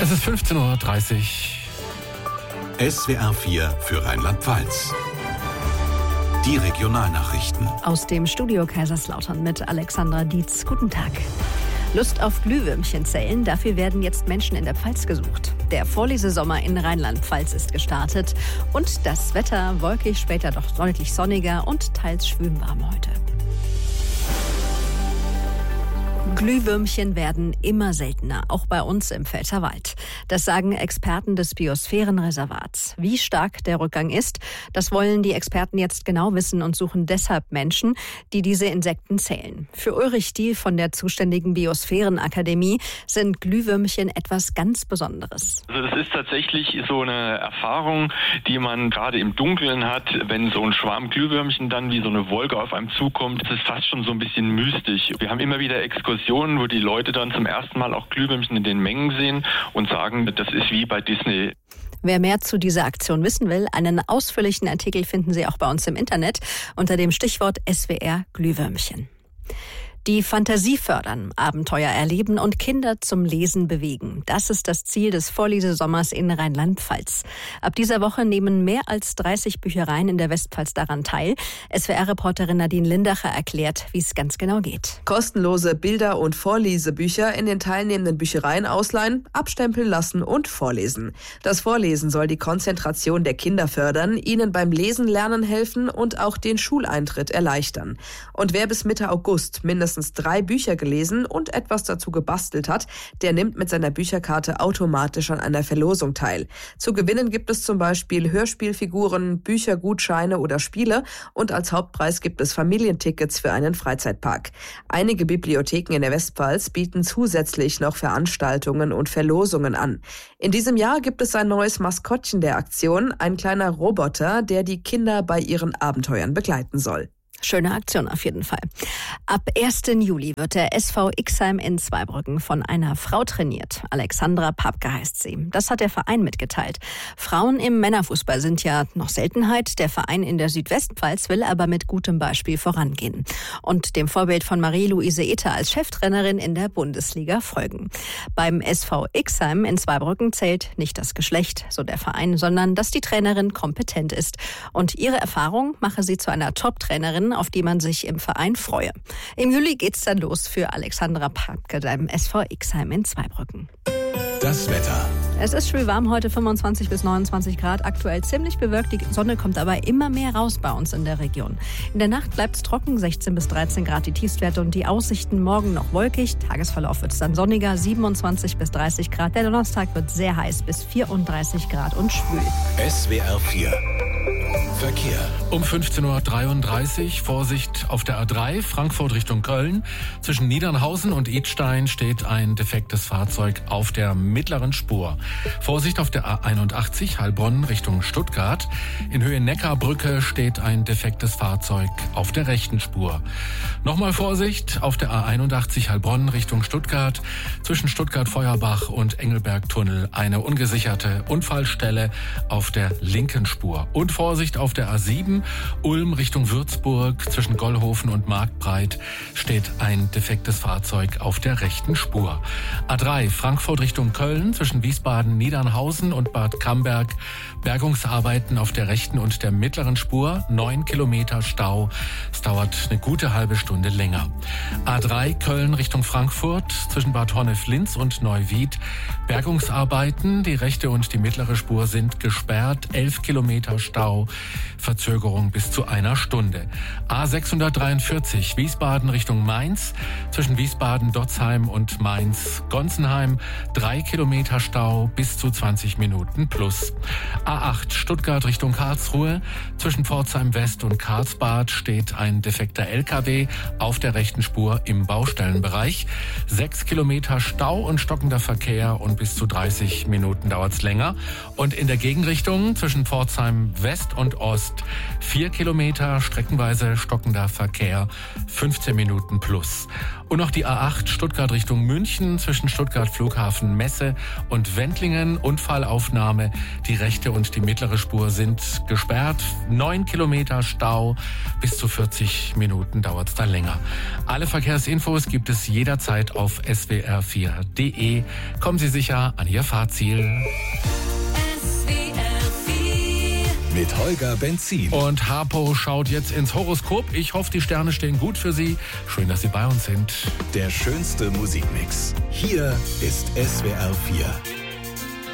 Es ist 15:30 Uhr. SWR 4 für Rheinland-Pfalz. Die Regionalnachrichten. Aus dem Studio Kaiserslautern mit Alexandra Dietz. Guten Tag. Lust auf Glühwürmchen zählen, dafür werden jetzt Menschen in der Pfalz gesucht. Der Vorlesesommer in Rheinland-Pfalz ist gestartet und das Wetter wolkig, später doch deutlich sonniger und teils schwülwarm heute. Glühwürmchen werden immer seltener, auch bei uns im Pfälzerwald. Das sagen Experten des Biosphärenreservats. Wie stark der Rückgang ist, das wollen die Experten jetzt genau wissen und suchen deshalb Menschen, die diese Insekten zählen. Für Ulrich Diehl von der zuständigen Biosphärenakademie sind Glühwürmchen etwas ganz Besonderes. Also das ist tatsächlich so eine Erfahrung, die man gerade im Dunkeln hat, wenn so ein Schwarm Glühwürmchen dann wie so eine Wolke auf einem zukommt. Das ist fast schon so ein bisschen mystisch. Wir haben immer wieder Exkursionen, wo die Leute dann zum ersten Mal auch Glühwürmchen in den Mengen sehen und sagen, das ist wie bei Disney. Wer mehr zu dieser Aktion wissen will, einen ausführlichen Artikel finden Sie auch bei uns im Internet unter dem Stichwort SWR Glühwürmchen. Die Fantasie fördern, Abenteuer erleben und Kinder zum Lesen bewegen. Das ist das Ziel des Vorlesesommers in Rheinland-Pfalz. Ab dieser Woche nehmen mehr als 30 Büchereien in der Westpfalz daran teil. SWR-Reporterin Nadine Lindacher erklärt, wie es ganz genau geht. Kostenlose Bilder- und Vorlesebücher in den teilnehmenden Büchereien ausleihen, abstempeln lassen und vorlesen. Das Vorlesen soll die Konzentration der Kinder fördern, ihnen beim Lesen lernen helfen und auch den Schuleintritt erleichtern. Und wer bis Mitte August mindestens 3 Bücher gelesen und etwas dazu gebastelt hat, der nimmt mit seiner Bücherkarte automatisch an einer Verlosung teil. Zu gewinnen gibt es zum Beispiel Hörspielfiguren, Büchergutscheine oder Spiele und als Hauptpreis gibt es Familientickets für einen Freizeitpark. Einige Bibliotheken in der Westpfalz bieten zusätzlich noch Veranstaltungen und Verlosungen an. In diesem Jahr gibt es ein neues Maskottchen der Aktion, ein kleiner Roboter, der die Kinder bei ihren Abenteuern begleiten soll. Schöne Aktion auf jeden Fall. Ab 1. Juli wird der SV Ixheim in Zweibrücken von einer Frau trainiert. Alexandra Papke heißt sie. Das hat der Verein mitgeteilt. Frauen im Männerfußball sind ja noch Seltenheit. Der Verein in der Südwestpfalz will aber mit gutem Beispiel vorangehen und dem Vorbild von Marie-Louise Ether als Cheftrainerin in der Bundesliga folgen. Beim SV Ixheim in Zweibrücken zählt nicht das Geschlecht, so der Verein, sondern dass die Trainerin kompetent ist. Und ihre Erfahrung mache sie zu einer Top-Trainerin, auf die man sich im Verein freue. Im Juli geht's dann los für Alexandra Papke beim SV Ixheim in Zweibrücken. Das Wetter. Es ist schwülwarm heute, 25 bis 29 Grad, aktuell ziemlich bewölkt. Die Sonne kommt aber immer mehr raus bei uns in der Region. In der Nacht bleibt es trocken, 16 bis 13 Grad die Tiefstwerte und die Aussichten morgen noch wolkig. Tagesverlauf wird es dann sonniger, 27 bis 30 Grad. Der Donnerstag wird sehr heiß, bis 34 Grad und schwül. SWR 4 Verkehr. Um 15:33 Uhr Vorsicht auf der A3 Frankfurt Richtung Köln. Zwischen Niedernhausen und Idstein steht ein defektes Fahrzeug auf der mittleren Spur. Vorsicht auf der A81 Heilbronn Richtung Stuttgart. In Höhe Neckarbrücke steht ein defektes Fahrzeug auf der rechten Spur. Nochmal Vorsicht auf der A81 Heilbronn Richtung Stuttgart. Zwischen Stuttgart-Feuerbach und Engelberg-Tunnel eine ungesicherte Unfallstelle auf der linken Spur. Und Vorsicht auf der A7 Ulm Richtung Würzburg. Zwischen Gollhofen und Marktbreit steht ein defektes Fahrzeug auf der rechten Spur. A3 Frankfurt Richtung Köln. Zwischen Wiesbaden, Niedernhausen und Bad Camberg. Bergungsarbeiten auf der rechten und der mittleren Spur. 9 Kilometer Stau. Es dauert eine gute halbe Stunde länger. A3 Köln Richtung Frankfurt. Zwischen Bad Honnef-Linz und Neuwied. Bergungsarbeiten. Die rechte und die mittlere Spur sind gesperrt. 11 Kilometer Stau. Verzögerung bis zu einer Stunde. A643 Wiesbaden Richtung Mainz. Zwischen Wiesbaden, Dotzheim und Mainz-Gonsenheim 3 Kilometer Stau bis zu 20 Minuten plus. A8 Stuttgart Richtung Karlsruhe. Zwischen Pforzheim West und Karlsbad steht ein defekter LKW auf der rechten Spur im Baustellenbereich. 6 Kilometer Stau und stockender Verkehr und bis zu 30 Minuten dauert's länger. Und in der Gegenrichtung zwischen Pforzheim West und Ost 4 Kilometer, streckenweise stockender Verkehr, 15 Minuten plus. Und noch die A8 Stuttgart Richtung München zwischen Stuttgart Flughafen Messe Hesse und Wendlingen. Unfallaufnahme. Die rechte und die mittlere Spur sind gesperrt. 9 Kilometer Stau. Bis zu 40 Minuten dauert es da länger. Alle Verkehrsinfos gibt es jederzeit auf swr4.de. Kommen Sie sicher an Ihr Fahrziel. Mit Holger Benzin. Und Harpo schaut jetzt ins Horoskop. Ich hoffe, die Sterne stehen gut für Sie. Schön, dass Sie bei uns sind. Der schönste Musikmix. Hier ist SWR 4.